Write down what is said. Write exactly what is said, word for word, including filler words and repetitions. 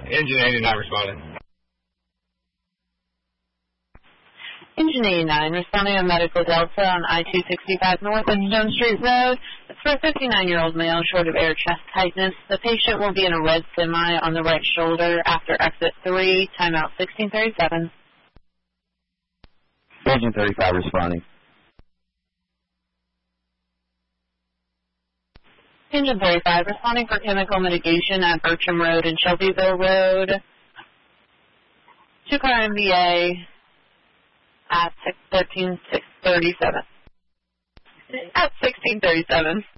Engine eighty-nine responding. Engine eighty-nine responding on Medical Delta on I two sixty-five North and Stone Street Road. It's for a fifty-nine-year-old male short of air chest tightness. The patient will be in a red semi on the right shoulder after exit three, timeout sixteen thirty-seven. Engine thirty-five responding. Engine thirty-five responding for chemical mitigation at Bertram Road and Shelbyville Road. Two-car M B A at thirteen thirty-seven. At sixteen thirty-seven.